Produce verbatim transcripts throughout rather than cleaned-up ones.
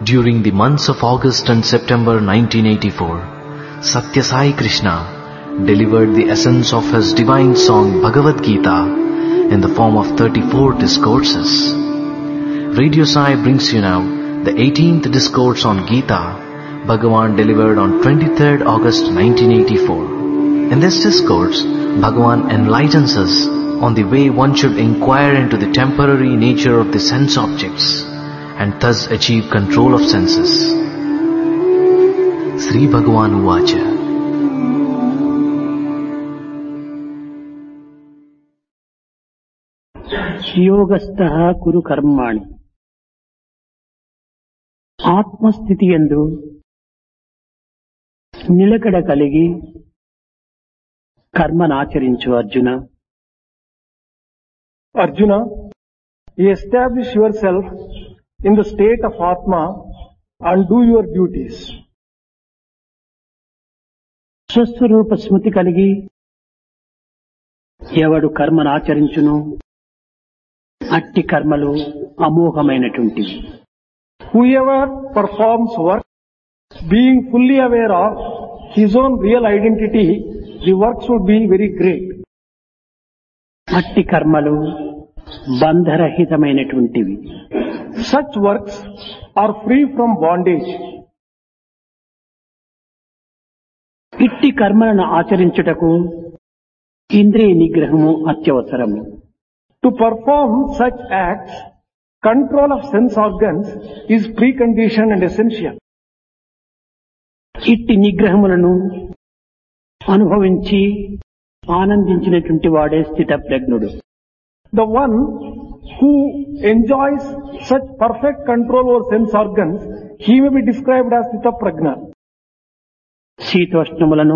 During the months of August and September nineteen eighty-four, Satya Sai Krishna delivered the essence of his divine song Bhagavad Gita in the form of thirty-four discourses. Radio Sai brings you now the eighteenth discourse on Gita, Bhagavan delivered on twenty-third August nineteen eighty-four. In this discourse, Bhagavan enlightens us on the way one should inquire into the temporary nature of the sense objects and thus achieve control of senses. Sri Bhagavan Uvacha. योगस्थः कुरु कर्माणि ఆత్మస్థితి యందు నిలకడ కలిగి కర్మనాచరించు Arjuna. Arjuna, establish yourself in the state of Atma and do your duties. స్వస్వరూప స్మృతి కలిగి ఎవడు కర్మనాచరించును అట్టి కర్మలు అమోఘమైనటువంటివి. Whoever performs work, being fully aware of his own real identity, the works would be very great. అట్టి కర్మలు బంధరహితమైనటువంటివి. Such works are free from bondage. ఇట్టి కర్మలను ఆచరించుటకు ఇంద్రియ నిగ్రహము అత్యవసరము. To perform such acts, control of sense organs is precondition and essential. ఇట్టి నిగ్రహములను అనుభవించి ఆనందించినటువంటి వాడే స్థిత ప్రజ్ఞుడు. The one who enjoys such perfect control over sense organs, he may be described as Sthita Prajna. శీతోష్ణములను,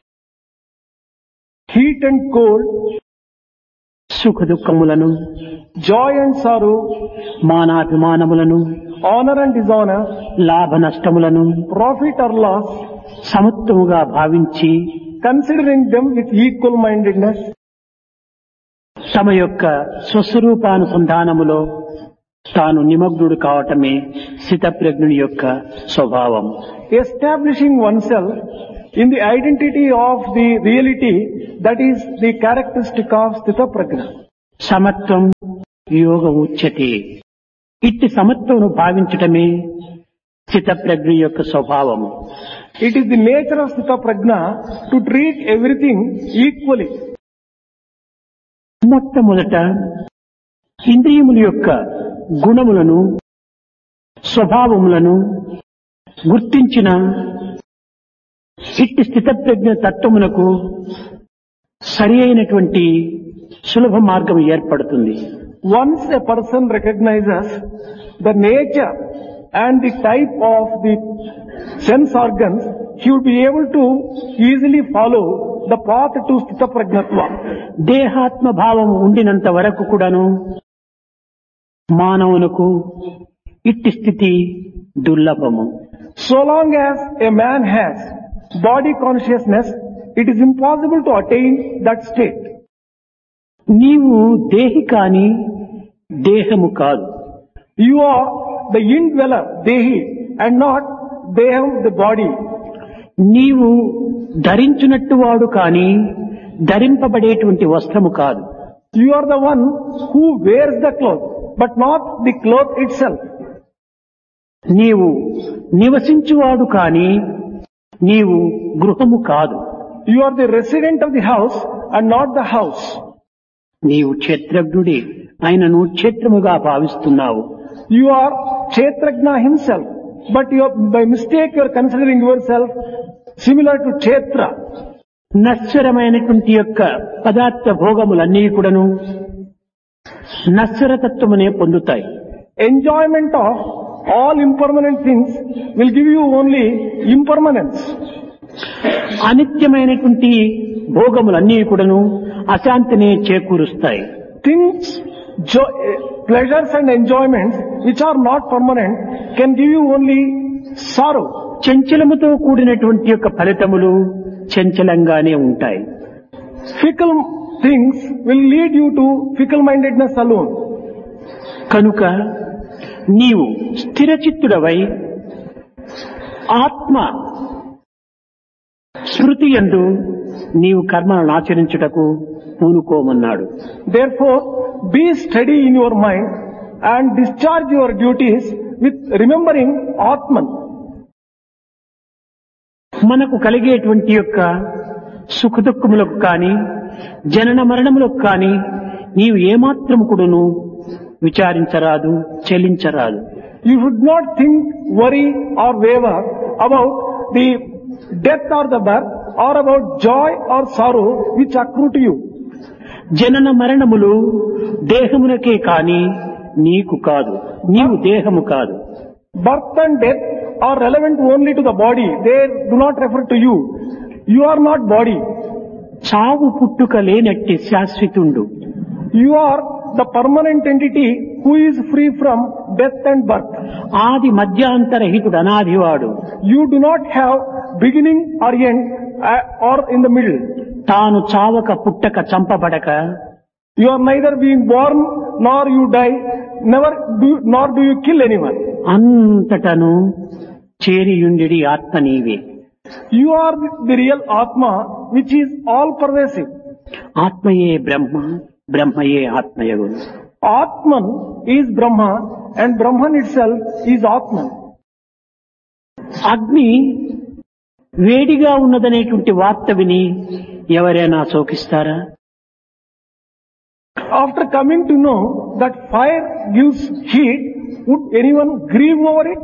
heat and cold, సుఖ దుఃఖములను, joy and sorrow, మానాభిమానములను, honor and dishonor, లాభ నష్టములను, profit or loss, సమత్వముగా భావించి considering them with equal mindedness, తమ యొక్క స్వస్వరూపానుసంధానములో తాను నిమగ్నుడు కావటమే స్థితప్రజ్ఞుని యొక్క స్వభావం. establishing oneself in the identity of the reality, that is the characteristic of Sthita Prajna. సమత్వం యోగ ఉచ్యతే. ఇట్టి సమత్వమును భావించటమే స్థితప్రజ్ఞ యొక్క స్వభావము. It is the nature of Sthita Prajna to treat everything equally. మొట్టమొదట ఇంద్రియముల యొక్క గుణములను, స్వభావములను గుర్తించిన ఇట్టి స్థితప్రజ్ఞ తత్వమునకు సరి అయినటువంటి సులభ మార్గం ఏర్పడుతుంది. Once a person recognizes the nature and the type of the sense organs, he would be able to easily follow the path to Sthita Prajnatva. దేహాత్మ భావం ఉండినంత వరకు కూడాను మానవునకు ఇట్టి స్థితి దుర్లభము. So long as a man has body consciousness, it is impossible to attain that state. నీవు దేహి కాని దేహము కాదు. You are the indweller, Dehi, and not Deham, the body. నీవు ధరించునట్టు వాడు కాని ధరింపబడేటువంటి వస్త్రము కాదు. You are the one who wears the cloth, but not the cloth itself. నీవు నివసించువాడు కాని నీవు గృహము కాదు. You are the resident of the house and not the house. నీవు క్షేత్రజ్ఞుడే ఆయనను క్షేత్రముగా భావిస్తున్నావు. You are Kshetrajna himself, but you are, by mistake you are considering yourself similar to Kshetra. నశ్వరమైనటువంటి యొక్క పదార్థ భోగములన్నీ కూడాను నశ్వరతత్వమునే పొందుతాయి. Enjoyment of all impermanent things will give you only impermanence. అనిత్యమైనటువంటి భోగములన్నీ కూడాను అశాంతిని చేకూరుస్తాయి. Things, jo- pleasures and enjoyments which are not permanent can give you only sorrow. చంచలముతో కూడినటువంటి యొక్క ఫలితములు చంచలంగానే ఉంటాయి. Fickle things will lead you to fickle-mindedness alone. కనుక నీవు స్థిరచిత్తుడవై ఆత్మ స్మృతి యందు నీవు కర్మలను ఆచరించుటకు పూనుకోమన్నాడు. Therefore, be steady in your mind and discharge your duties with remembering Atman. మనకు కలిగేటువంటి యొక్క సుఖదుఖములకు కానీ జనన మరణములకు కానీ నీవు ఏమాత్రము కూడాను విచారించరాదు, చెలించరాదు. You should not think, worry or waver about the death or the birth or about joy or sorrow which accrue to you. జనన మరణములు దేహమునకే కాని నీకు కాదు, నీవు దేహము కాదు. Birth and death are relevant only to the body. They do not refer to you. You are not body. చావు పుట్టుక లేనట్టి శాశ్వతుండు. You are the permanent entity who is free from death and birth. ఆది మధ్యాంతరహితుడు అనాదివాడు. You do not have beginning or end uh, or in the middle. తాను చావక పుట్టక చంపబడక You are neither being born nor you die, never do, nor do you kill anyone. అంతటను చేరియుండి ఆత్మ నీవే. You are the, the real Atma which is all pervasive. ఆత్మయే బ్రహ్మ, బ్రహ్మయే ఆత్మయగును. Atman is Brahma and Brahman itself is Atman. అగ్ని వేడిగా ఉన్నదనేటువంటి వార్త విని ఎవరైనా శోకిస్తారా? After coming to know that fire gives heat, would anyone grieve over it?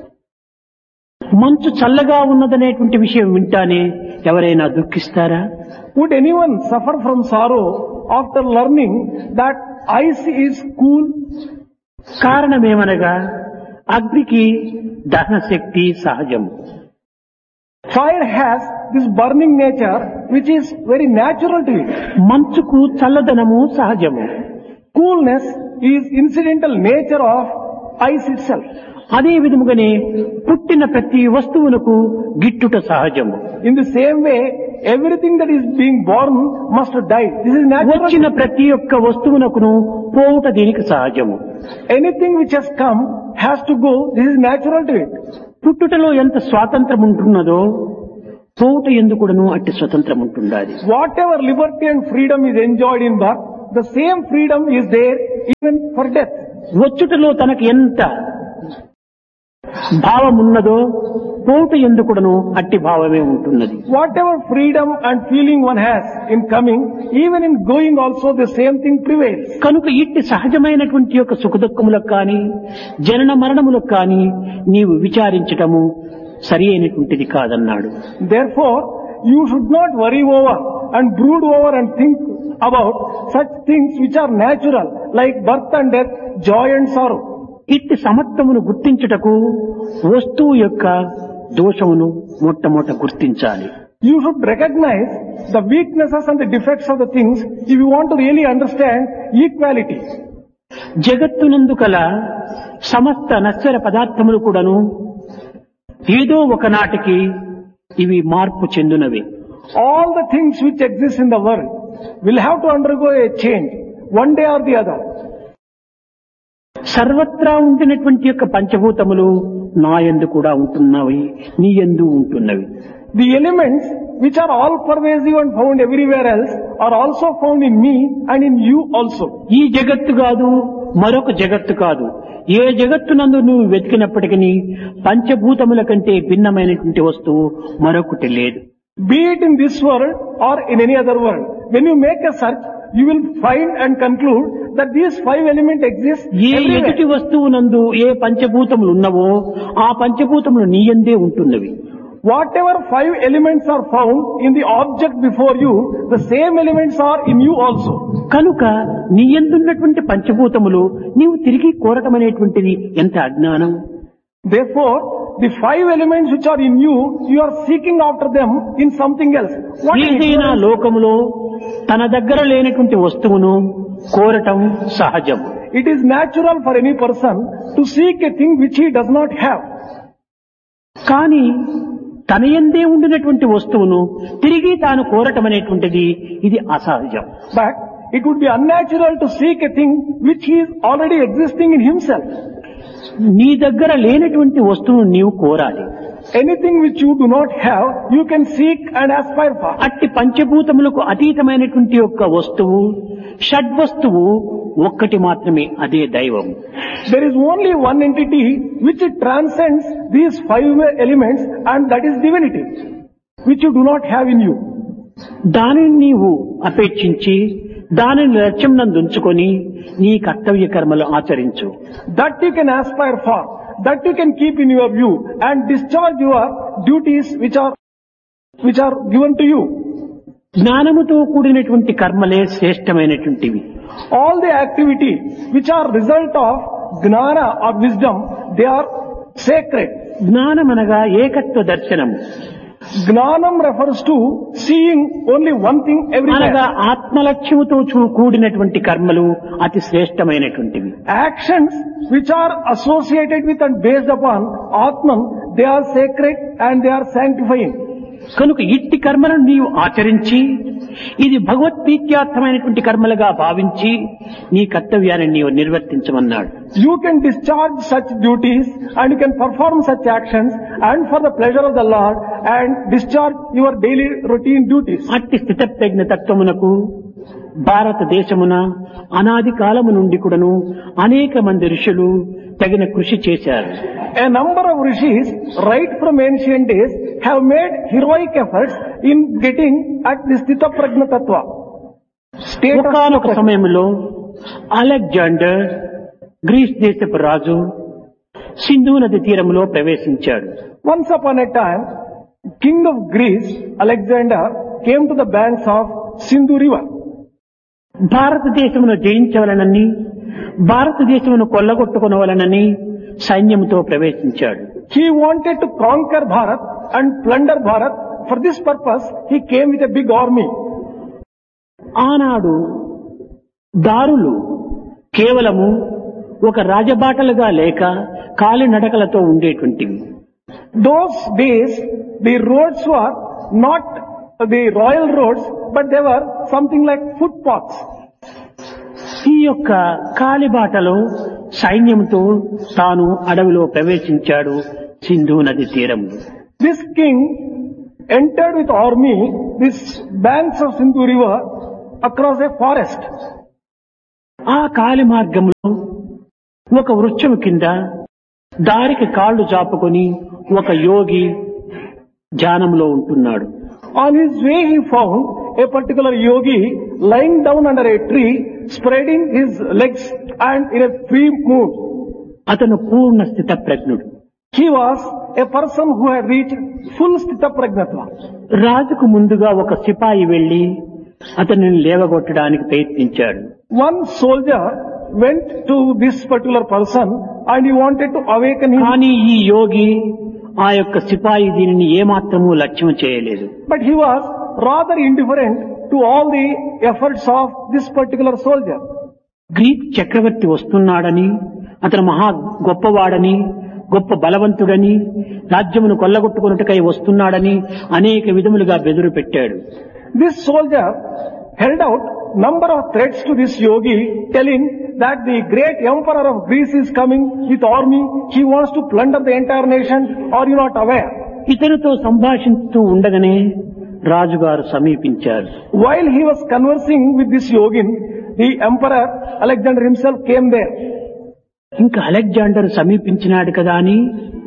మంచు చల్లగా ఉన్నదనేటువంటి విషయం వింటానే ఎవరైనా దుఃఖిస్తారా? Would anyone suffer from sorrow after learning that ice is cool? కారణమేమనగా అగ్నికి దహన శక్తి సహజం. Fire has this burning nature which is very natural to it. మంచుకు చల్లదనము సహజము. Coolness is incidental nature of ice itself. అదే విధముగానే పుట్టిన ప్రతి వస్తువులకు గిట్టుట సహజము. In the same way, everything that is being born must die. This is natural. వచ్చిన ప్రతి ఒక్క వస్తువునకును పోవుట దీనికి సహజము. Anything which has come has to go. This is natural to it. పుట్టుటలో ఎంత స్వాతంత్రం ఉంటున్నదో పోవుట ఎందుకును అట్టి స్వతంత్రం ఉంటుండాలి. Whatever liberty and freedom is enjoyed in birth, the same freedom is there even for death. వచ్చుటలో తనకు ఎంత భావం ఉన్నదో పోవుట ఎందుకును అట్టి భావమే ఉంటున్నది. Whatever freedom and feeling one has in coming, even in going also the same thing prevails. కనుక ఇట్టి సహజమైనటువంటి యొక్క సుఖదుఖములకు కానీ జనన మరణములకు కానీ నీవు విచారించటము సరి అయినటువంటిది కాదన్నాడు. Therefore, you should not worry over and brood over and think about such things which are natural like birth and death, joy and sorrow. ఇట్టి సమత్వమును గుర్తించుటకు వస్తువు యొక్క దోషమును మొట్టమొదట గుర్తించాలి. You should recognize the weaknesses and the defects of the things if you want to really understand equality. జగత్తునందు కల సమస్త నశ్వర పదార్థములు కూడాను ఏదో ఒకనాటికి ఇవి మార్పు చెందునవి. All the things which exist in the world will have to undergo a change one day or the other. సర్వత్రా ఉండినటువంటి యొక్క పంచభూతములు నా యందు కూడా ఉంటున్నవి, నీ యందు ఉంటున్నవి. The elements which are all pervasive and found everywhere else are also found in me and in you also. ఈ జగత్తు కాదు, మరొక జగత్తు కాదు. ఏ జగత్తునందు నువ్వు వెతికినప్పటికీ పంచభూతముల కంటే భిన్నమైనటువంటి వస్తువు మరొకటి లేదు. Be it in this world or in any other world, when you make a search, you will find and conclude that these five elements exist ఏ ఎదుటి everywhere. వస్తువునందు ఏ పంచభూతములు ఉన్నవో ఆ పంచభూతములు నీ యందే ఉంటున్నవి. Whatever five elements are found in the object before you, the same elements are in you also. కనుక నీ యందున్నటువంటి పంచభూతములు నీవు తిరిగి కోరటం అనేటువంటిది ఎంత అజ్ఞానం. Therefore, the five elements which are in you, you are seeking after them in something else. What is ఏదైనా ignorance? లోకములో తన దగ్గర లేనటువంటి వస్తువును కోరటం సహజం. It is natural for any person to seek a thing which he does not have. కానీ తన యందే ఉండినటువంటి వస్తువును తిరిగి తాను కోరటం అనేటువంటిది ఇది అసహజం. But it would be unnatural to seek a thing which he is already existing in himself. నీ దగ్గర లేనటువంటి వస్తువును నీవు కోరాలి. Anything which you do not have, you can seek and aspire for. అట్టి పంచభూతములకు అతీతమైనటువంటి యొక్క వస్తువు షడ్వస్తువు ఒక్కటి మాత్రమే, అదే దైవం. There is only one entity which transcends these five elements, and that is divinity, which you do not have in you. దానిని నీవు అపేక్షించి దానిని లక్ష్యం నందుంచుకొని నీ కర్తవ్య కర్మలు ఆచరించు. That you can aspire for, that you can keep in your view and discharge your duties which are which are given to you. జ్ఞానముతో కూడినటువంటి కర్మలే శ్రేష్టమైనటువంటివి. All the activities which are result of gnana or wisdom, they are sacred. జ్ఞానమనగా ఏకత్వ దర్శనం. Gnanam refers to seeing only one thing అనగా everywhere. ఆత్మలక్ష్యముతో చూ- కూడినటువంటి కర్మలు అతి శ్రేష్టమైనటువంటివి. Actions which are associated with and based upon Atman, they are sacred and they are sanctifying. కనుక ఇట్టి కర్మలను నీవు ఆచరించి ఇది భగవత్ప్రీత్యార్థమైనటువంటి కర్మలుగా భావించి నీ కర్తవ్యాన్ని నీవు నిర్వర్తించమన్నాడు. You can discharge such duties and you can perform such actions and for the pleasure of the Lord and discharge your daily routine duties. అట్టి స్థితప్రజ్ఞ తత్వమునకు భారతదేశమున అనాది కాలము నుండి కూడాను అనేక మంది ఋషులు తగిన కృషి చేశారు. A number of rishis right from ancient days have made heroic efforts in getting at the Sthita Prajna Tattva. State of ఒకానొక సమయంలో అలెగ్జాండర్ గ్రీస్ దేశపు రాజు సింధు నది తీరంలో ప్రవేశించాడు. Once upon a time, King of Greece, Alexander, came to the banks of Sindhu river. భారతదేశమును జయించవలనని భారతదేశమును కొల్లగొట్టుకునవలనని సైన్యంతో ప్రవేశించాడు. He wanted to conquer Bharat and plunder Bharat. For this purpose, he came with a big army. ఆనాడు దారులు కేవలము ఒక రాజబాటలుగా లేక కాలినడకలతో ఉండేటువంటివి. Those days, the roads were not the royal roads, but they were something like footpaths. ఈ యొక్క కాలిబాటలో సైన్యంతో తాను అడవిలో ప్రవేశించాడు సింధు నది తీరంలో. This king entered with army this banks of Sindhu river across a forest. ఆ కాలి మార్గంలో ఒక వృక్షము కింద దారికి కాళ్ళు చాపుకొని ఒక యోగి ధ్యానంలో ఉంటున్నాడు. On his way he found a particular yogi lying down under a tree, spreading his legs and in a free mood. అతను పూర్ణ స్థిత ప్రజ్ఞుడు. He was a person who had reached full Sthita Pragnatva. రాజుకు ముందుగా ఒక సిపాయి వెళ్లి అతనిని లేవగొట్టడానికి ప్రయత్నించాడు. One soldier went to this particular person and he wanted to awaken him. కానీ ఈ యోగి ఆ యొక్క సిపాయి దీనిని ఏమాత్రము లక్ష్యం చేయలేదు. But he was rather indifferent to all the efforts of this particular soldier. Greek చక్రవర్తి వస్తున్నాడని అతను మహా గొప్పవాడని గొప్ప బలవంతుడని రాజ్యమును కొల్లగొట్టుకున్నట్టుకై వస్తున్నాడని అనేక విధములుగా బెదురు పెట్టాడు. This soldier held out number of threats to this yogi, telling that the great emperor of Greece is coming with army. He wants to plunder the entire nation. Are you not aware? ఇతనితో సంభాషిస్తూ ఉండగానే రాజుగారు సమీపించారు. While he was conversing with this yogin, the emperor Alexander himself came there. ఇంకా Alexander సమీపించినాడు కదా అని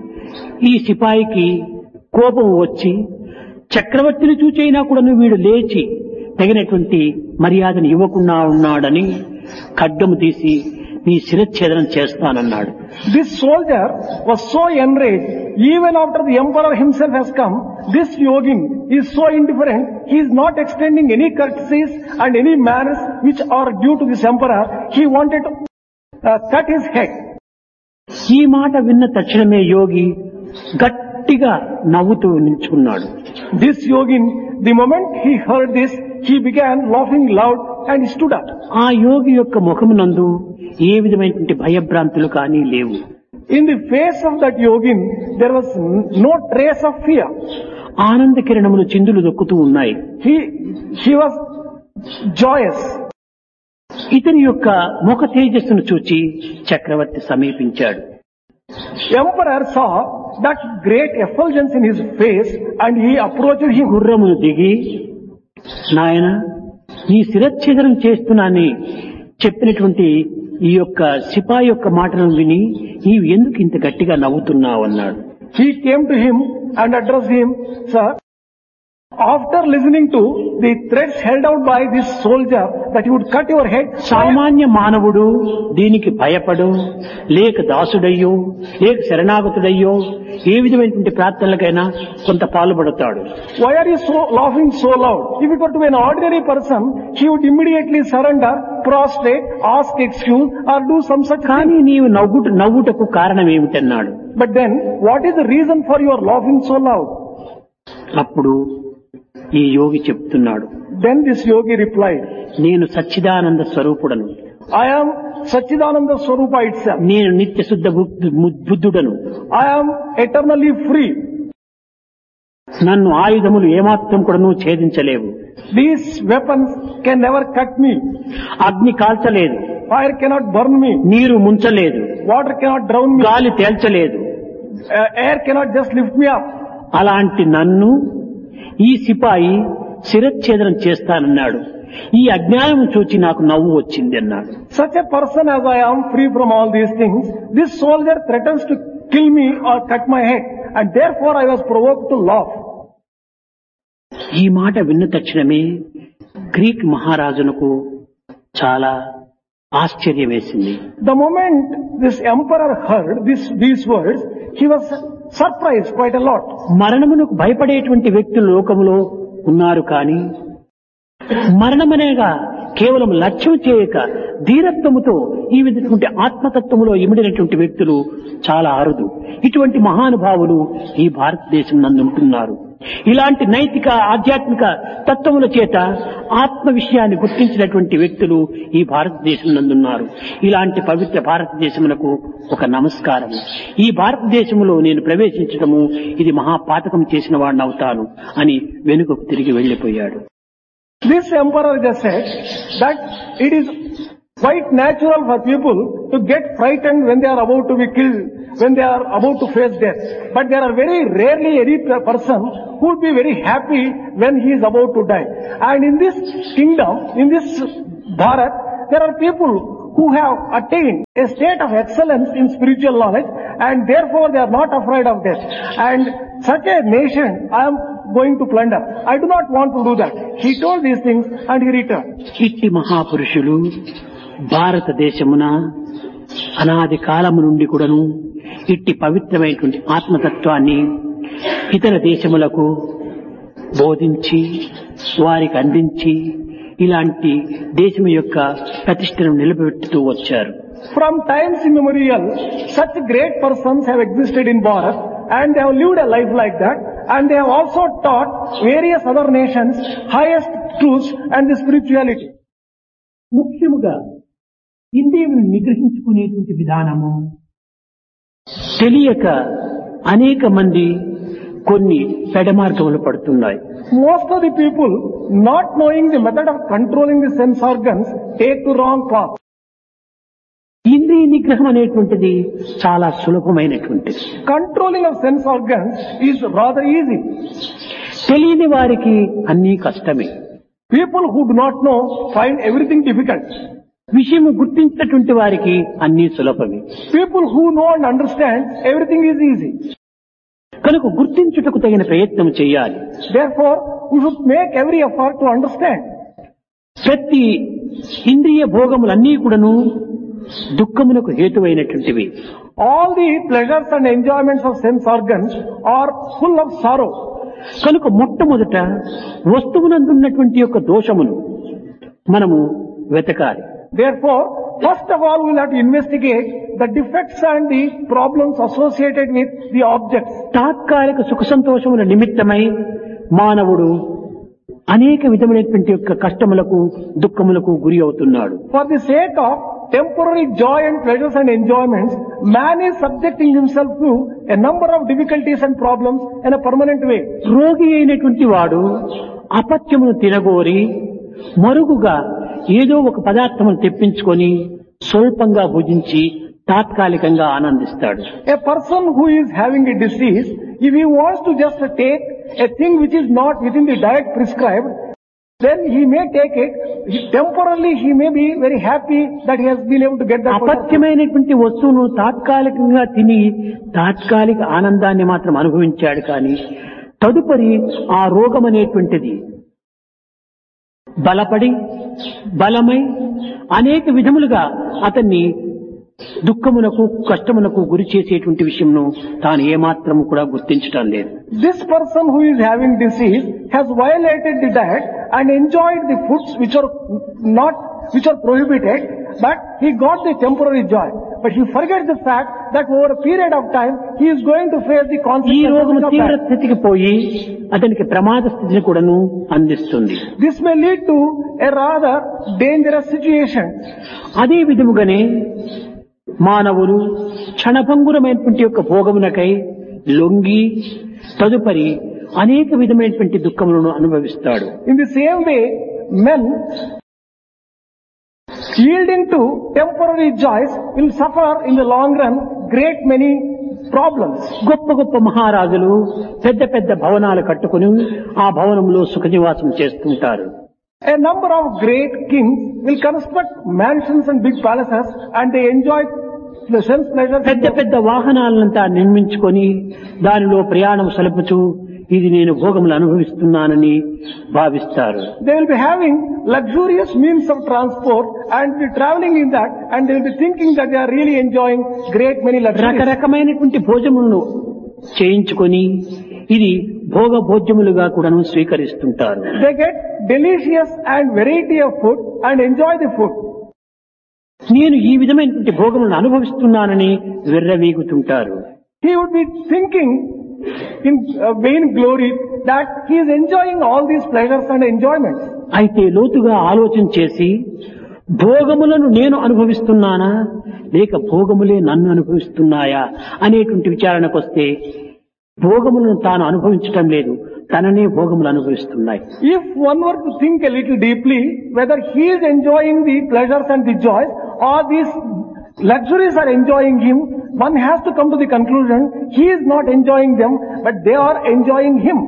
ఈ సిపాయికి కోపం వచ్చి చక్రవర్తిని చూచైనా కూడా వీడు లేచి తగినటువంటి మర్యాదను ఇవ్వకుండా ఉన్నాడని ఖడ్గము తీసి నీ శిరచ్ఛేదనం చేస్తానన్నాడు. This soldier was so enraged, even after the emperor himself has come, this yogin is so indifferent, he is not extending any courtesies and any manners which are due to this emperor. He wanted to uh, cut his head. ఈ మాట విన్న తక్షణమే యోగి గట్టిగా నవ్వుతూ నిల్చుకున్నాడు. This yogin, the moment he heard this, he began laughing loud and he stood up. ఆ యోగి యొక్క ముఖమునందు ఏ విధమైనటువంటి భయభ్రాంతులు కానీ లేవు. In the face of that yogin, there was no trace of fear. ఆనంద కిరణములు చిందులు దొక్కుతూ ఉన్నాయి. He, he was joyous. ఇతని యొక్క ముఖ తేజస్సును చూచి చక్రవర్తి సమీపించాడు. Emperor saw that great effulgence in his face and he approached him. గుర్రమును దిగి, నాయన నీ శిరచ్ఛేదనం చేస్తున్నానని చెప్పినటువంటి ఈ యొక్క సిపాయి యొక్క మాటలను విని నీవు ఎందుకు ఇంత గట్టిగా నవ్వుతున్నావు అన్నాడు. He came to him and addressed him, sir, after listening to the threats held out by this soldier that he would cut your head. సామాన్య మానవుడు దీనికి భయపడు, లేక దాసుడయ్యో, లేక శరణాగతుడయ్యో ఏ విధమైనటువంటి ప్రార్థనలకైనా కొంత పాల్పడతాడు. Why are you so laughing so loud? If it were to be an ordinary person, he would immediately surrender, prostrate, ask excuse or do some such thing. కానీ నీవు నవ్వుట నవ్వుటకు కారణం ఏమిటన్నాడు. But then, what is the reason for your laughing so loud? అప్పుడు ఈ యోగి చెప్తున్నాడు, Then this yogi replied, నేను Sachchidananda స్వరూపుడను, I am Sachidananda Swarupa itself. నేను నిత్య శుద్ధ బుద్ధుడను, I am eternally free. నన్ను ఆయుధములు ఏమాత్రం కూడాను ఛేదించలేవు. These weapons can never cut me. అగ్ని కాల్చలేదు, Fire cannot burn me. నీరు ముంచలేదు, Water cannot drown me. గాలి తేల్చలేదు. Uh, air cannot just lift me up. అలాంటి నన్ను ఈ సిపాయి శిరచ్ఛేదనం చేస్తానన్నాడు. ఈ అజ్ఞానం చూచి నాకు నవ్వు వచ్చింది అన్నాడు. Such a person as I am, free from all these things, this soldier threatens to kill me or cut my head, and therefore I was provoked to laugh. ఈ మాట విన్న తక్షణమే గ్రీక్ మహారాజునకు చాలా ఆశ్చర్యం వేసింది. The moment this emperor heard this, these words, he was surprised quite a lot. మరణమునకు భయపడేటువంటి వ్యక్తులు లోకములో ఉన్నారు, కానీ మరణమనేగా కేవలం లక్ష్యం చేయక ధీరత్వముతో ఈ విధటువంటి ఆత్మతత్వములో ఇమిడినటువంటి వ్యక్తులు చాలా అరుదు. ఇటువంటి మహానుభావులు ఈ భారతదేశం నందు ఉంటున్నారు. ఇలాంటి నైతిక ఆధ్యాత్మిక తత్వముల చేత ఆత్మ విషయాన్ని గుర్తించినటువంటి వ్యక్తులు ఈ భారతదేశం నందున్నారు. ఇలాంటి పవిత్ర భారతదేశమునకు ఒక నమస్కారం. ఈ భారతదేశంలో నేను ప్రవేశించడము ఇది మహాపాతకం చేసిన వాడిని అవుతాను అని వెనుకకు తిరిగి వెళ్లిపోయాడు. This emperor just said that it is quite natural for people to get frightened when they are about to be killed, when they are about to face death. But there are very rarely any person who would be very happy when he is about to die. And in this kingdom, in this Bharat, there are people who have attained a state of excellence in spiritual knowledge, and therefore they are not afraid of death. And such a nation I am going to plunder. I do not want to do that. He told these things and he returned. ఇట్టి మహాపురుషులు భారతదేశమున అనాది కాలము నుండి కూడాను ఇట్టి పవిత్రమైనటువంటి ఆత్మతత్వాన్ని ఇతర దేశములకు బోధించి వారికి అందించి ఇలాంటి దేశం యొక్క ప్రతిష్టను నిలబెట్టుతూ వచ్చారు. From times immemorial, such great persons have existed in Bharat and they have lived a life like that, and they have also taught various other nations highest truths and the spirituality. ముఖ్యముగా ఇంద్రియమును నిగ్రహించుకునేటువంటి విధానము తెలియక అనేక మంది కొన్ని పెడమార్గములు పడుతున్నాయి. Most of the people, not knowing the method of controlling the sense organs, take the wrong path. ఇంద్రియ నిగ్రహం అనేటువంటిది చాలా సులభమైనటువంటిది. Controlling of sense organs is rather easy. తెలియని వారికి అన్నీ కష్టమే. People who do not know find everything difficult. విషయము గుర్తించినటువంటి వారికి అన్నీ సులభమే. People who know and understand, everything is easy. కనుక గుర్తించుటకు తగిన ప్రయత్నం చేయాలి. Therefore, we should make every effort to understand. ప్రతి ఇంద్రియ భోగములన్నీ కూడాను దుఃఖమునకు హేతువైనటువంటివి. All the pleasures and enjoyments of sense organs are full of sorrow. కనుక మొట్టమొదట వస్తువునందున్నటువంటి యొక్క దోషమును మనము వెతకాలి. Therefore, first of all, we will have to investigate the defects and the problems associated with the objects. తాత్కాలిక సుఖ సంతోషముల నిమిత్తమై మానవుడు అనేక విధమైనటువంటి యొక్క కష్టములకు దుఃఖములకు గురి అవుతున్నాడు. For the sake of temporary joy and pleasures and enjoyments, man is subjecting himself to a number of difficulties and problems in a permanent way. రోగి అయినటువంటి వాడు అపత్యమును తినగోరి మరుగుగా ఏదో ఒక పదార్థమును తెప్పించుకొని స్వల్పంగా భుజించి తాత్కాలికంగా ఆనందిస్తాడు. A person who is having a disease, if he wants to just take a thing which is not within the diet prescribed, then he may take it. He, temporarily he may be very happy that he has been able to get that. అపత్యమైనటువంటి వస్తువును తాత్కాలికంగా తిని తాత్కాలిక ఆనందాన్ని మాత్రం అనుభవించాడు. కానీ తదుపరి ఆ రోగం అనేటువంటిది బలపడి బలమై అనేక విధములుగా అతన్ని దుఃఖమునకు కష్టమునకు గురి చేసేటువంటి విషయంను తాను ఏమాత్రం కూడా గుర్తించటం లేదు. This person who is having disease has violated the diet and enjoyed the foods which are not, which are prohibited, but he got the temporary joy. But he forgets the fact that over a period of time he is going to face the ఈ consequences రోగము of తీవ్ర that. స్థితికి పోయి అతనికి ప్రమాద స్థితిని కూడాను అందిస్తుంది. This may lead to a rather dangerous situation. అదే విధముగానే మానవులు క్షణభంగురమైనటువంటి యొక్క భోగమునకై లొంగి తదుపరి అనేక విధమైనటువంటి దుఃఖములను అనుభవిస్తాడు. In the same way, men yielding to temporary joys will suffer in the long run great many problems. గొప్ప గొప్ప మహారాజులు పెద్ద పెద్ద భవనాలు కట్టుకుని ఆ భవనంలో సుఖనివాసం చేస్తుంటారు. A number of great kings will construct mansions and big palaces and they enjoy the sense pleasures. పెద్ద పెద్ద వాహనాలంతా నిర్మించుకొని దానిలో ప్రయాణం సలుపుతూ ఇది నేను భోగములు అనుభవిస్తున్నానని భావిస్తారు. They will be having luxurious means of transport and be traveling in that and they will be thinking that they are really enjoying great many luxuries. రకరకమైనటువంటి భోజములను చేయించుకొని ఇది భోగ భోజ్యములుగా కూడాను స్వీకరిస్తుంటారు. They get delicious and variety of food and enjoy the food. నేను ఈ విధమైనటువంటి భోగములను అనుభవిస్తున్నానని విర్రవీగుతుంటారు. He would be thinking in uh, vain glory that he is enjoying all these pleasures and enjoyments. అయితే లోతుగా ఆలోచన చేసి భోగములను నేను అనుభవిస్తున్నానా లేక భోగములే నన్ను అనుభవిస్తున్నాయా అనేటువంటి విచారణకు వస్తే భోగములను తాను అనుభవించటం లేదు, తననే భోగములు అనుభవిస్తున్నాయి. If one were to think a little deeply whether he is enjoying the pleasures and the joys or these luxuries are enjoying him, one has to come to the conclusion he is not enjoying them but they are enjoying him.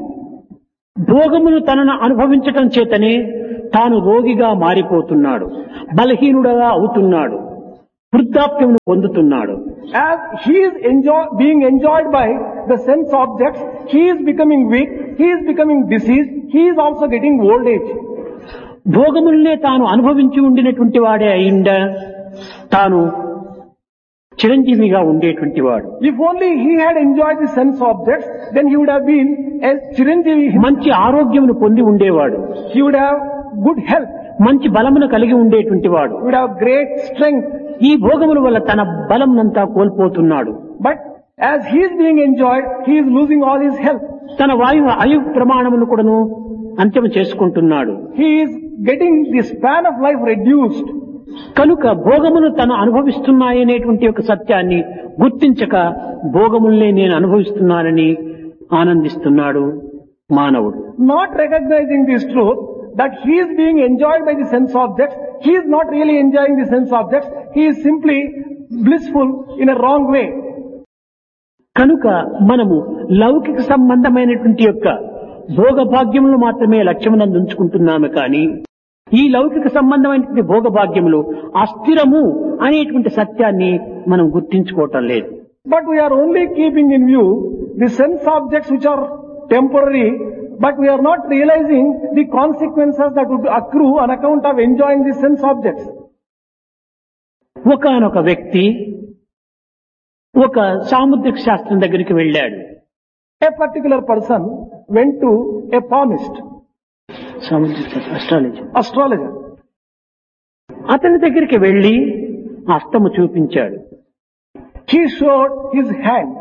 భోగమును తనను అనుభవించటం చేతనే తాను రోగిగా మారిపోతున్నాడు, బలహీనుడుగా అవుతున్నాడు, వృద్ధాప్యమును పొందుతున్నాడు. As he is enjoy, being enjoyed by the sense objects, he is becoming weak, he is becoming diseased, he is also getting old age. భోగములనే తాను అనుభవించి ఉండినటువంటి వాడే అయిండ తాను చిరంజీవిగా ఉండేటువంటి వాడు. If only he had enjoyed the sense objects, then he would have been a Chiranjeevi. మంచి ఆరోగ్యమును పొంది ఉండేవాడు, He would have good health, మంచి బలమును కలిగి ఉండేటువంటి వాడు. he would have great strength. ఈ భోగముల వల్ల తన బలంనంతా కోల్పోతున్నాడు. But as he is being enjoyed, he is losing all his health. తన వాయు ఆయు ప్రమాణమును కూడాను అంత్యం చేసుకుంటున్నాడు. He is getting the span of life reduced. కనుక భోగమును తను అనుభవిస్తున్నాయనేటువంటి ఒక సత్యాన్ని గుర్తించక భోగముల్నే నేను అనుభవిస్తున్నానని ఆనందిస్తున్నాడు మానవుడు. Not recognizing this truth that he is being enjoyed by the sense objects, he is not really enjoying the sense objects, he is simply blissful in a wrong way. కనుక మనము లౌకిక సంబంధమైనటువంటి యొక్క భోగభాగ్యములు మాత్రమే లక్ష్యమునందు ఉంచుకుంటున్నాము కానీ ఈ లౌకిక సంబంధమైనటువంటి భోగభాగ్యములు అస్థిరము అనేటువంటి సత్యాన్ని మనం గుర్తించుకోవటం లేదు. But we are only keeping in view the sense objects which are temporary, but we are not realizing the consequences that would accrue on account of enjoying the sense objects. ఒకానొక వ్యక్తి ఒక సాముద్రిక శాస్త్రం దగ్గరికి వెళ్ళాడు. A particular person went to a palmist, Samudrika astrology astrologer. అతని దగ్గరికి వెళ్లి హస్తము చూపించాడు. He showed his hand.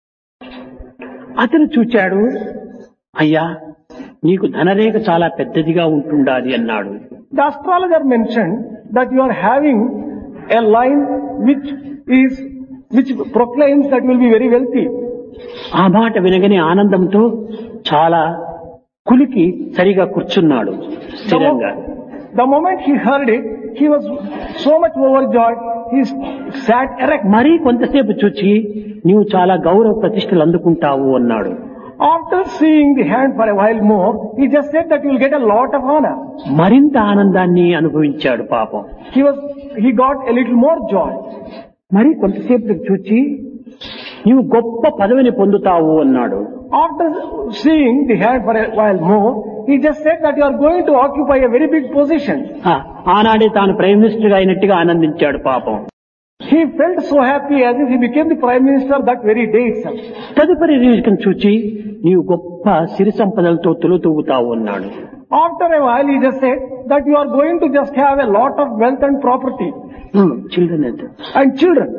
అతను చూచాడు, అయ్యా నీకు ధనరేఖ చాలా పెద్దదిగా ఉంటుండాలి అన్నాడు. The astrologer mentioned that you are having a line which is which proclaims that you will be very wealthy. ఆ మాట వినగానే ఆనందంతో చాలా కులికి సరిగా కూర్చున్నాడు The, స్థిరంగా. mo- the moment he heard it, he was so much overjoyed, he sat erect. మరీ కొంతసేపు చూచి నీవు చాలా గౌరవ ప్రతిష్టలు అందుకుంటావు అన్నాడు. After seeing the hand for a while more, he just said that you will get a lot of honor. మరింత ఆనందాన్ని అనుభవించాడు పాపం. He was, he got a little more joy. మరి కొంతసేపు చూచి నీవు గొప్ప పదవిని పొందుతావు అన్నాడు. After seeing the hand for a while more, he just said that you are going to occupy a very big position. ఆ, ఆనాడే తాను ప్రైమ్ మినిస్టర్ గా అయినట్టుగా ఆనందించాడు పాపం. He felt so happy as if he became the prime minister that very day itself. తదుపరి reason చూచి నీవు గొప్ప సిరి సంపదలతో తులుతూగుతావు అన్నాడు. After a while, he just said that you are going to just have a lot of wealth and property children and children.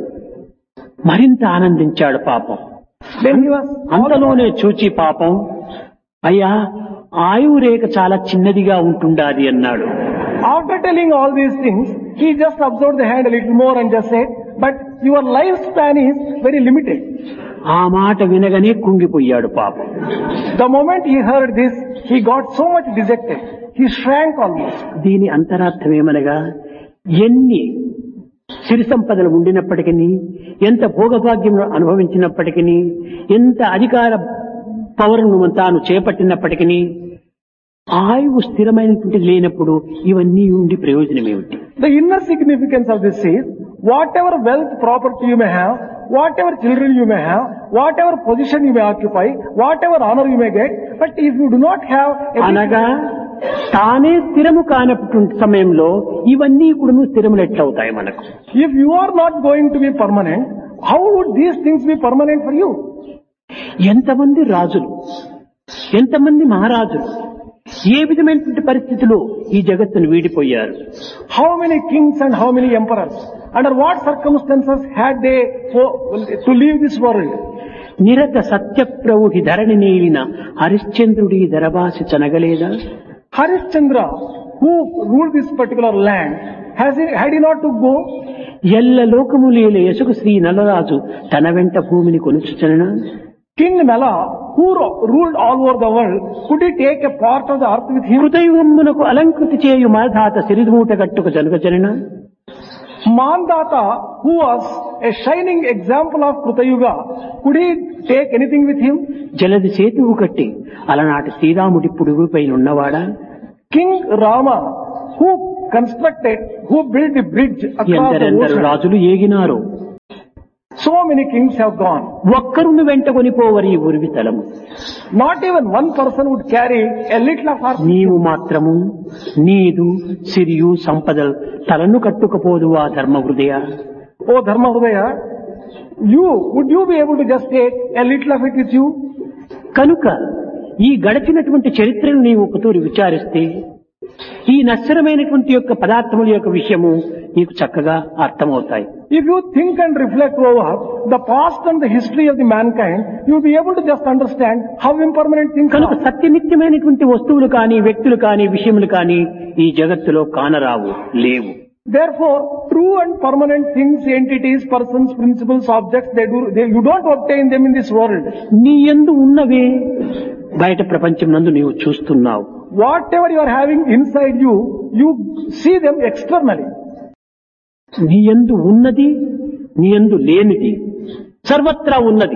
మరింత ఆనందించాడు పాపం. Then he was అంతలోనే చూచి పాపం, అయ్యా ఆయువు రేఖ చాలా చిన్నదిగా ఉంటుండాది అన్నాడు. After telling all these things, he just observed the hand a little more and just said, but your lifespan is very limited. ఆ మాట వినగానే కుంగిపోయాడు పాపం. The moment he heard this, he got so much dejected. He shrank almost. దీని అంతరార్థం ఏమనగా, ఎన్ని సిరి సంపదలు ఉండినప్పటికీ, ఎంత భోగభాగ్యం అనుభవించినప్పటికీ, ఎంత అధికార పవరును తాను చేపట్టినప్పటికీ, ఆయువు స్థిరమైనటువంటి లేనప్పుడు ఇవన్నీ ఉండి ప్రయోజనం ఏమిటి? The inner significance of this is, whatever wealth, property you may have, whatever children you may have, whatever position you may occupy, whatever honor you may get, but if you do not have a అనగా తానే స్థిరము కానటువంటి సమయంలో ఇవన్నీ కూడా స్థిరములు ఎట్లవుతాయి మనకు? if you are not going to be permanent, how would these things be permanent for you? ఎంతమంది రాజులు, ఎంతమంది మహారాజులు ఏ విధమైనటువంటి పరిస్థితుల్లో ఈ జగత్తును వీడిపోయారు? How many kings and how many emperors? Under what circumstances had they for- to leave this world? నిరత సత్యప్రభుకి Dharani నేలిన హరిశ్చంద్రుడి ధరభాసి చనగలేదా? Harishchandra, who ruled this particular land, has he, had he not to go? ఎల్ల లోకములేల యశకు శ్రీ నలరాజు తన వెంట భూమిని కొనుచుచన. King Nala, who ro- ruled all over the world, could he take a part of the earth with him? హృదయమునకు అలంకృతి చేయు మాధాత సిరిమూట గట్టుకు జనుగచరణ. Mandata, who was a shining example of Krutayuga, could he take anything with him? జలది సేతువు కట్టి అలనాటి శ్రీరాముడి పుడుగుపై ఉన్నవాడా? King Rama, who constructed, who built the bridge across the ఎందరెందరు ocean. రాజులు ఏగినారు. So many kings have gone. ఒక్కరును వెంట కొనిపోవరి ఉరివి తలము. Not even one person would carry a little of her. నీవు మాత్రము నీదు సిరియు సంపదలు తలను కట్టుకపోదు ఆ ధర్మ హృదయ. Oh Dharma Hridaya, you, would you be able to just take a little of it with you? కనుక ఈ గడిచినటువంటి చరిత్రను నీవు ఒకతూరి విచారిస్తే ఈ నశ్వరమైనటువంటి యొక్క పదార్థముల యొక్క విషయము నీకు చక్కగా అర్థమవుతాయి. If you think and reflect over the past and the history of the mankind, you'll be able to just understand how impermanent things కనుక are. సత్యనిత్యమైనటువంటి వస్తువులు కానీ, వ్యక్తులు కానీ, విషయములు కానీ ఈ జగత్తులో కానరావు, లేవు. Therefore, true and permanent things, entities, persons, principles, objects, they do, they, you don't obtain them in this world. నీ యందు ఉన్నవే బయట ప్రపంచం నందు నీవు చూస్తున్నావు. Whatever you are having inside you, you see them externally. నీ యందు ఉన్నది, నీ యందు లేనిది, సర్వత్రా ఉన్నది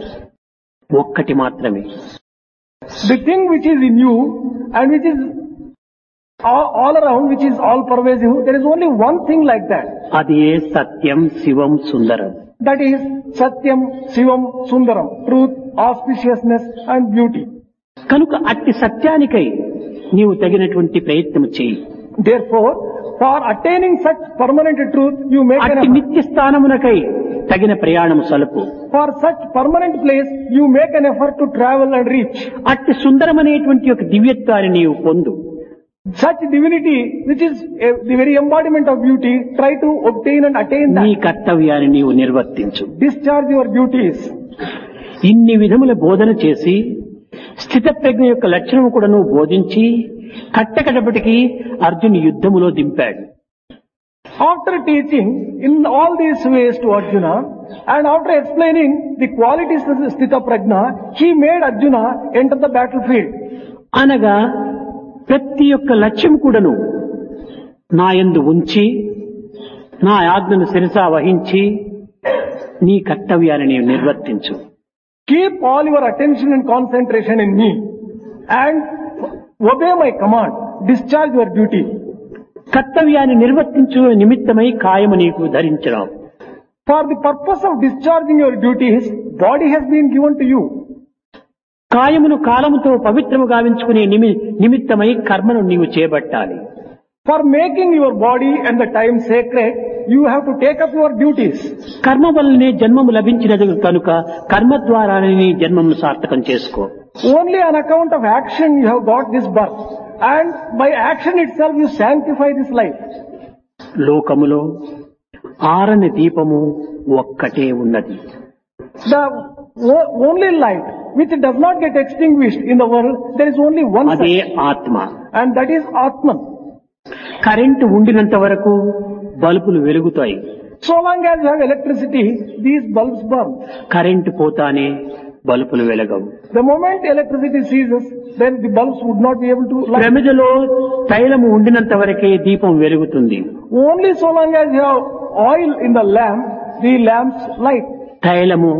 ఒక్కటి మాత్రమే. The thing which is in you and which is all, all around, which is all pervasive, there is only one thing like that. అది ఏ సత్యం, శివం, సుందరం. That is Satyam, Shivam, Sundaram, truth, auspiciousness and beauty. కనుక అట్టి సత్యానికై నీవు తగినటువంటి ప్రయత్నం చేయి. Therefore, for attaining such permanent truth, you make an అట్టి effort. నిత్య స్థానమునకై తగిన ప్రయాణం సలుపు. For such permanent place, you make an effort to travel and reach. అట్టి సుందరమనేటువంటి ఒక దివ్యత్వాన్ని నీవు పొందు. Such divinity, which is a, the very embodiment of beauty, try to obtain and attain నీ that. కర్తవ్యాన్ని నీవు నిర్వర్తించు. Discharge your duties. ఇన్ని విధముల బోధన చేసి స్థిత ప్రజ్ఞ యొక్క లక్షణము కూడా నువ్వు బోధించి కట్టకడపటికి అర్జున్ యుద్ధములో దింపాడు. After teaching in all these ways to Arjuna, and after explaining the qualities of Sthita Prajna, he made Arjuna enter the battlefield. అనగా ప్రతి ఒక్క లక్ష్యం కూడాను నా యందు ఉంచి నా ఆజ్ఞను శిరసా వహించి నీ కర్తవ్యాన్ని నీవు నిర్వర్తించు. Keep all your attention and concentration in me and obey my command. Discharge your duty. కర్తవ్యాన్ని నిర్వర్తించు నిమిత్తమై కాయము నీకు ధరించడం. For the purpose of discharging your duties, body has been given to you. కాయమును కాలముతో పవిత్రము గావించుకునే నిమి నిమిత్తమై కర్మను నీవు చేపట్టాలి. For making your body and the time sacred, you have to take up your duties. కర్మ వల్లనే జన్మము లభించినది కనుక కర్మ ద్వారానే నీ జన్మము సార్థకం చేసుకో. Only on account of action you have got this birth, and by action itself you sanctify this life. లోకములో ఆరని దీపము ఒక్కటే ఉన్నది. The o- only light which does not get extinguished in the world, there is only one అదే such, ఆత్మ. and that is Atman. Current ఉండినంత వరకు బల్బులు వెలుగుతాయి. So long as you have electricity, these bulbs burn. Current పోతానే బల్బులు వెలగవు. The moment electricity ceases, then the bulbs would not be able to light. ప్రమిదలో తైలము ఉండినంత వరకే దీపం వెలుగుతుంది. Only so long as you have oil in the lamp, the lamps light. తైలము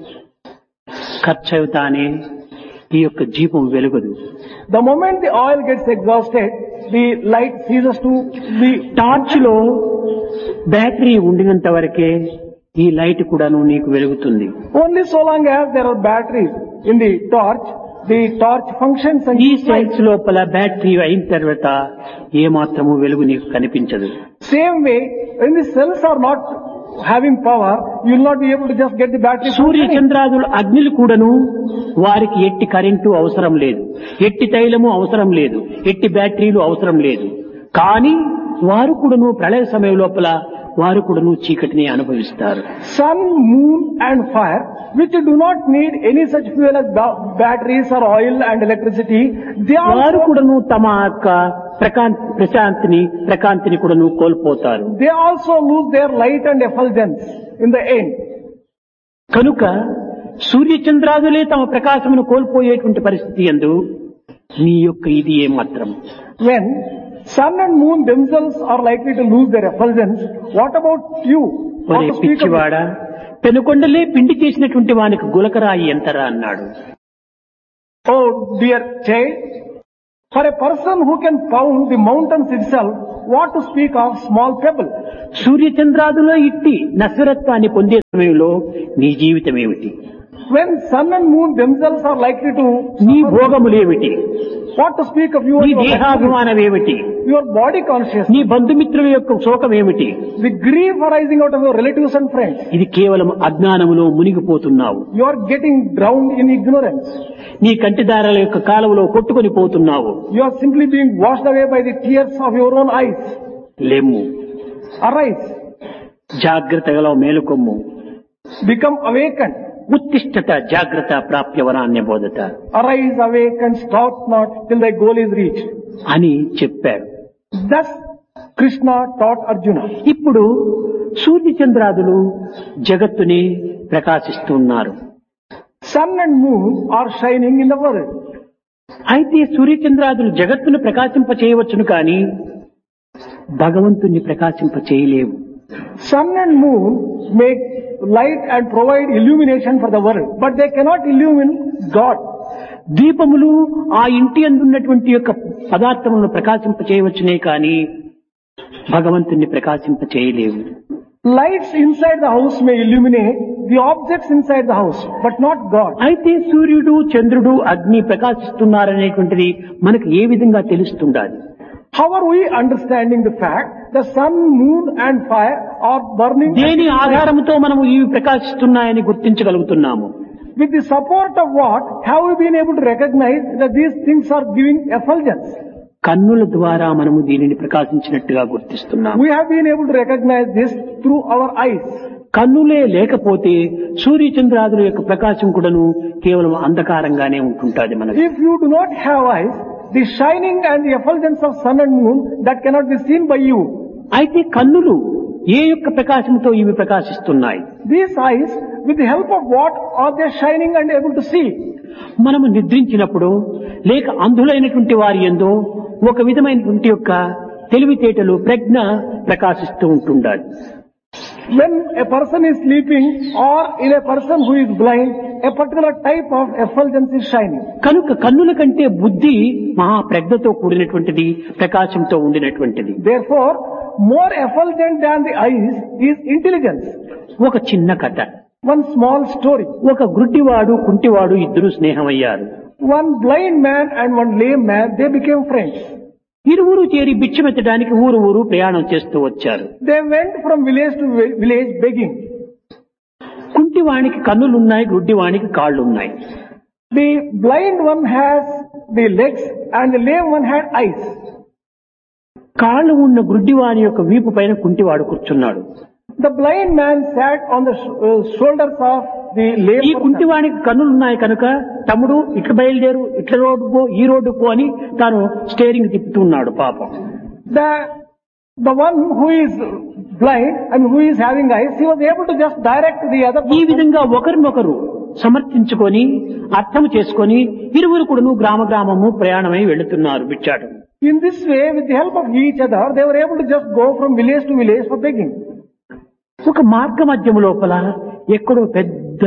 ఖర్చు అవుతానే ఈ యొక్క దీపం వెలుగదు. The moment the oil gets exhausted, the light ceases to be. Torch లో బ్యాటరీ ఉండినంత వరకే ఈ లైట్ కూడాను నీకు వెలుగుతుంది. Only so long as there are batteries in the torch, the torch functions and ఈ gives light. సెల్స్ లోపల battery అయిన తర్వాత ఏ మాత్రము వెలుగు నీకు కనిపించదు. Same way, when the cells are not having power, you will not be able to just get the battery Surya functioning. చంద్రాదులు అగ్నిలు కూడాను వారికి ఎట్టి కరెంటు అవసరం లేదు, ఎట్టి తైలము అవసరం లేదు, ఎట్టి బ్యాటరీలు అవసరం లేదు. కానీ వారు కూడాను ప్రళయ సమయం లోపల వారు కూడాను చీకటిని అనుభవిస్తారు. Sun, moon and fire, which do not need any such fuel as ba- batteries or oil and electricity, they వారు also, కూడాను తమ యొక్క ప్రకాంతి ప్రశాంతిని ప్రకాంతిని కూడాను కోల్పోతారు. they also lose their light and effulgence in the end. కనుక సూర్య చంద్రాదులే తమ ప్రకాశమును కోల్పోయేటువంటి పరిస్థితి యందు నీ యొక్క ఇది ఏ మాత్రం. When sun and moon themselves are likely to lose their effulgence, what about you? What ఒరే to speak of పిచ్చివాడ, పెనుకొండలే పిండి చేసినటువంటి వానికి గులకరాయి ఎంతరా అన్నాడు. Oh dear child, for a person who can pound the mountains itself, what to speak of small pebble? సూర్య చంద్రాదులో ఇట్టి నశ్వరత్వాన్ని పొందే సమయంలో నీ జీవితం ఏమిటి? When sun and moon themselves are likely to నీ suffer, భోగములేమిటి? what to speak of you నీ and your, దేహాభిమానం ఏమిటి? your body consciousness, నీ బంధుమిత్రుల యొక్క శోకం ఏమిటి? the grief arising out of your relatives and friends? ఇది కేవలం అజ్ఞానములో మునిగిపోతున్నావు. You are getting drowned in ignorance. నీ కంటిదారాల యొక్క కాలువలో కొట్టుకొని పోతున్నావు. You are simply being washed away by the tears of your own eyes. లెమ్ము, Arise, జాగ్రత్తగా మేలుకొమ్ము. become awakened. ఉత్తిష్టత జాగ్రత్త ప్రాప్యవరాన్య బోధత Arise, awake and stop not till thy goal is reached. అని చెప్పారు. Thus Krishna taught Arjuna. ఇప్పుడు సూర్య చంద్రాదులు జగత్తుని ప్రకాశిస్తున్నారు. Sun and moon are shining in the world. అయితే సూర్య చంద్రాదులు జగత్తును ప్రకాశింప చేయవచ్చును కానీ భగవంతుణ్ణి ప్రకాశింప చేయలేవు. Sun and moon make light and provide illumination for the world, but they cannot illumine God. దీపములు ఆ ఇంటి అందున్నటువంటి యొక్క పదార్థములను ప్రకాశింప చేయవచ్చునే కానీ భగవంతుణ్ణి ప్రకాశింప చేయలేవు. Lights inside the house may illuminate the objects inside the house, but not God. అయితే సూర్యుడు చంద్రుడు అగ్ని ప్రకాశిస్తున్నారనేటువంటిది మనకు ఏ విధంగా తెలుస్తుండాలి? How are we understanding the fact the sun, moon and fire are burning? దేని ఆధారంతో మనము ఇవి ప్రకాశిస్తున్నాయని గుర్తించగలుగుతున్నాము? With the support of what have we been able to recognize that these things are giving effulgence? కన్నుల ద్వారా మనము దీనిని ప్రకాశించినట్టుగా గుర్తిస్తున్నాము. We have been able to recognize this through our eyes. కన్నులే లేకపోతే సూర్య చంద్రాదుల యొక్క ప్రకాశం కూడాను కేవలం అంధకారంగానే ఉంటుంటాది మనకు. If you do not have eyes, the shining and the effulgence of sun and moon that cannot be seen by you. అయితే కన్నులు ఏ యొక్క ప్రకాశంతో ఇవి ప్రకాశిస్తున్నాయి? These eyes, with the help of what are they shining and able to see? మనము నిద్రించినప్పుడు లేక అంధులైనటువంటి వారి యందు ఒక విధమైనటువంటి యొక్క తెలివితేటలు ప్రజ్ఞ ప్రకాశిస్తూ ఉంటుండాలి. When a person is sleeping or in a person who is blind, a particular type of effulgence is shining. కనుక కన్నుల కంటే బుద్ధి మహా ప్రజ్ఞతో కూడినటువంటిది, ప్రకాశంతో ఉండినటువంటిది. Therefore, more effulgent than the eyes is intelligence. ఒక చిన్న కథ. One small story. ఒక గుడ్డివాడు కుంటివాడు ఇద్దరు స్నేహమయ్యారు. One blind man and one lame man, they became friends. ఇరువురు చేరి బిచ్చమెత్తడానికి ఊరు ఊరు ప్రయాణం చేస్తూ వచ్చారు. They went from village to vi- village begging. కుంటివానికి కన్నులున్నాయి, గుడ్డివానికి కాళ్ళున్నాయి. The blind one has the legs and the lame one had eyes. కాళ్ళు ఉన్న గుడ్డివాని యొక్క వీపు పైన కుంటివాడు కూర్చున్నాడు. The blind man sat on the sh- uh, shoulders of the lame ఈ person. కుంటివానికి కన్నులున్నాయి కనుక తమ్ముడు ఇట్లా బయలుదేరు, ఇట్లా రోడ్డు పో, ఈ రోడ్డు పో అని తాను స్టీరింగ్ తిప్పుతున్నాడు పాపం. The the one who is blind and who is having eyes, he was able to just direct the other ఈ person. విధంగా ఒకరినొకరు సమర్థించుకొని అర్థం చేసుకొని ఇరువురు కూడాను గ్రామ గ్రామము ప్రయాణమై వెళుతున్నారు బిచ్చాడు. In this way, with the help of each other, they were able to just go from village to village for begging. ఒక మార్గ మధ్యం లోపల ఎక్కడో పెద్ద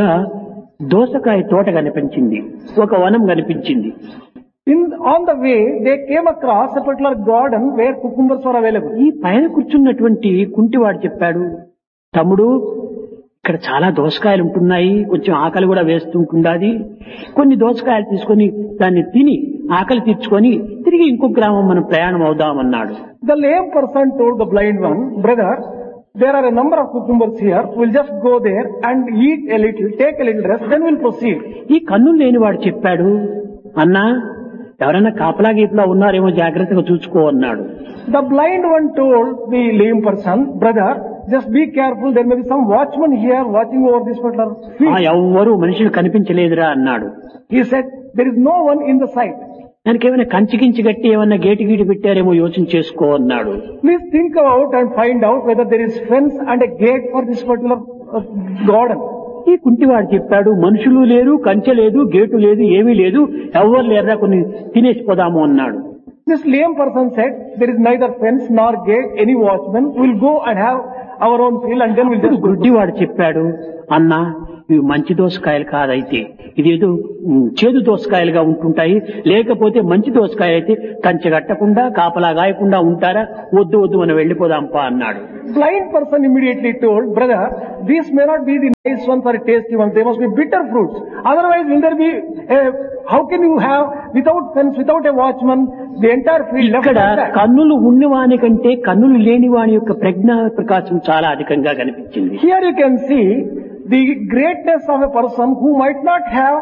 దోసకాయ తోట కనిపించింది, ఒక వనం కనిపించింది. In on the way, they came across a particular garden where cucumbers were available. ఈ పైన కూర్చున్నటువంటి కుంటివాడు చెప్పాడు, తమ్ముడు ఇక్కడ చాలా దోసకాయలు ఉంటున్నాయి, కొంచెం ఆకలి కూడా వేస్తుంటుండాది, కొన్ని దోసకాయలు తీసుకొని దాన్ని తిని ఆకలి తీర్చుకొని తిరిగి ఇంకో గ్రామం మనం ప్రయాణం అవుదామన్నాడు. The lame person told the blind one, brother, there are a number of cucumbers here. We'll just go there and eat a little, take a little rest, then we'll proceed. ఈ కన్నులు లేనివాడు చెప్పాడు, అన్నా ఎవరైనా కాపలా గీపలా ఉన్నారేమో జాగ్రత్తగా చూసుకో అన్నాడు. The blind one told the lame person, brother, just be careful, there may be some watchman here watching over this particular ఆ field. ఎవ్వరూ మనుషులు కనిపించలేదురా అన్నాడు. He said, there is no one in the sight. దానికి ఏమైనా కంచి గించి గట్టి ఏమన్నా gate గీటు పెట్టారేమో యోచన చేసుకో అన్నాడు. Please think out and find out whether there is fence and a gate for this particular uh, garden. ఈ కుంటివాడు చెప్పాడు, మనుషులు లేరు, కంచె లేదు, గేటు లేదు, ఏమీ లేదు, ఎవరు లేరా, కొన్ని తినేసిపోదాము అన్నాడు. This lame person said, there is neither fence nor gate, any watchman. We'll go and have our own field and then we'll ఇప్పుడు just go. గుడ్డివాడు చెప్పాడు, అన్నా ఇవి మంచి దోసకాయలు కాదైతే, ఇదేదో ఉమ్, చేదు దోసకాయలుగా ఉంటుంటాయి, లేకపోతే మంచి దోసకాయలు అయితే కంచె కట్టకుండా కాపలా గాయకుండా ఉంటారా, వద్దు వద్దు మనం వెళ్ళిపోదాంపా అన్నాడు. Blind person immediately told, brother, these may not be the nice ones or tasty ones. They must be bitter fruits. Otherwise, will there be a, how can you have without fence, without a watchman, the entire field left ఇక్కడ like that? కన్నులు ఉన్నవాని కంటే కన్నులు లేని వాని యొక్క ప్రజ్ఞా ప్రకాశం చాలా అధికంగా కనిపించింది. Here you can see the greatness of a person who might not have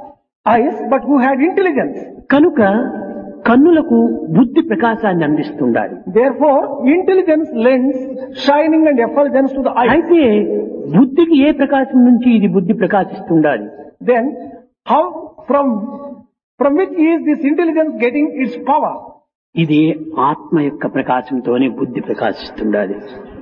eyes but who had intelligence. కనుక కన్నులకు బుద్ధి ప్రకాశాన్ని అందిస్తుండాలి. Therefore, intelligence lends shining and effulgence to the eyes. అయితే బుద్ధికి ఏ ప్రకాశం నుంచి ఇది బుద్ధి ప్రకాశిస్తుండాలి? Then, how, from, from which is this intelligence getting its power? ఇది ఆత్మ యొక్క ప్రకాశంతోనే బుద్ధి ప్రకాశిస్తుండాలి.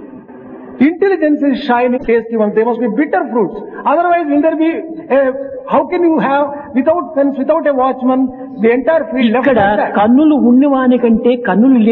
Intelligence is shining, tasty ones. They must be bitter fruits. Otherwise, will there be a, how can you have without fence, without a watchman, the entire field left ఇక్కడ like that? కన్నులు ఉన్నవాని కంటే కన్నులు